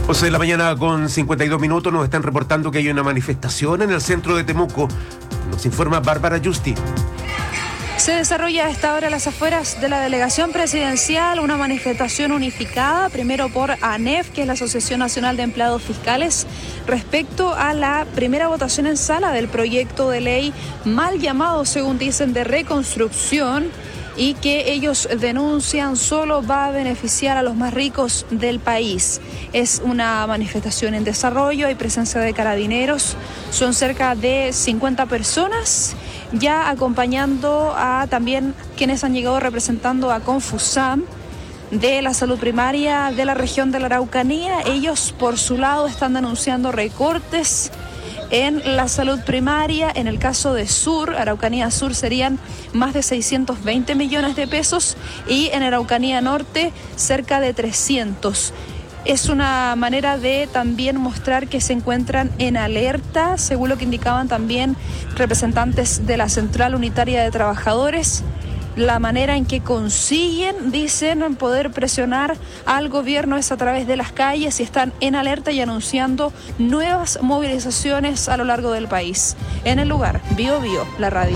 11 de la mañana con 52 minutos nos están reportando que hay una manifestación en el centro de Temuco. Nos informa Bárbara Justi. Se desarrolla a esta hora a las afueras de la delegación presidencial una manifestación unificada, primero por ANEF, que es la Asociación Nacional de Empleados Fiscales, respecto a la primera votación en sala del proyecto de ley mal llamado, según dicen, de reconstrucción, y que ellos denuncian solo va a beneficiar a los más ricos del país. Es una manifestación en desarrollo, hay presencia de carabineros, son cerca de 50 personas, ya acompañando a también quienes han llegado representando a Confusam de la salud primaria de la región de la Araucanía. Ellos por su lado están denunciando recortes en la salud primaria. En el caso de Sur, Araucanía Sur, serían más de 620 millones de pesos y en Araucanía Norte cerca de 300. Es una manera de también mostrar que se encuentran en alerta, según lo que indicaban también representantes de la Central Unitaria de Trabajadores. La manera en que consiguen, dicen, poder presionar al gobierno es a través de las calles y están en alerta y anunciando nuevas movilizaciones a lo largo del país. En el lugar, Bio Bio, la radio.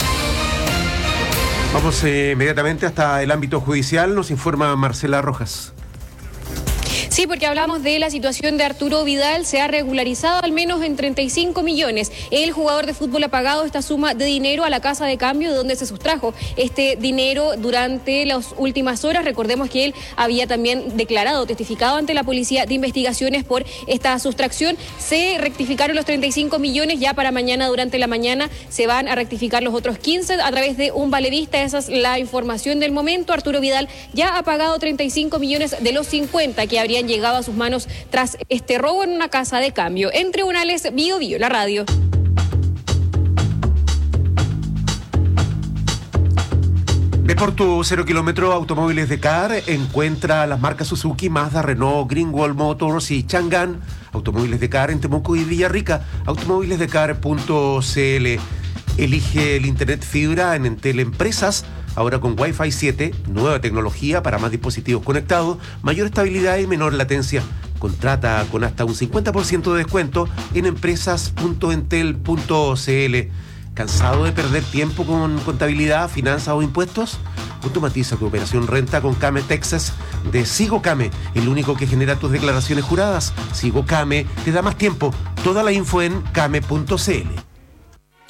Vamos inmediatamente hasta el ámbito judicial, nos informa Marcela Rojas. Sí, porque hablamos de la situación de Arturo Vidal, se ha regularizado al menos en 35 millones. El jugador de fútbol ha pagado esta suma de dinero a la casa de cambio de donde se sustrajo este dinero durante las últimas horas. Recordemos que él había también testificado ante la Policía de Investigaciones por esta sustracción. Se rectificaron los 35 millones, ya para mañana, durante la mañana, se van a rectificar los otros 15 a través de un valedista. Esa es la información del momento. Arturo Vidal ya ha pagado 35 millones de los 50 que habrían llegado a sus manos tras este robo en una casa de cambio. En tribunales, Bio Bio, la radio. Ve por tu 0 kilómetro Automóviles de Car, encuentra las marcas Suzuki, Mazda, Renault, Greenwald Motors y Chang'an. Automóviles de Car en Temuco y Villarrica, automóvilesdecar.cl. Elige el internet fibra en Entel Empresas, ahora con Wi-Fi 7, nueva tecnología para más dispositivos conectados, mayor estabilidad y menor latencia. Contrata con hasta un 50% de descuento en empresas.entel.cl. ¿Cansado de perder tiempo con contabilidad, finanzas o impuestos? Automatiza tu operación renta con Came Texas de Sigo Came, el único que genera tus declaraciones juradas. Sigo Came te da más tiempo. Toda la info en came.cl.